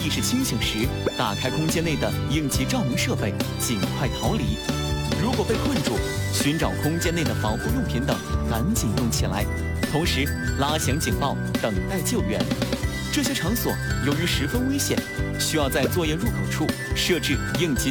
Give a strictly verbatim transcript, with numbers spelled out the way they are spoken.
意识清醒时，打开空间内的应急照明设备，尽快逃离。如果被困住，寻找空间内的防护用品等，赶紧用起来，同时拉响警报，等待救援。这些场所由于十分危险，需要在作业入口处设置应急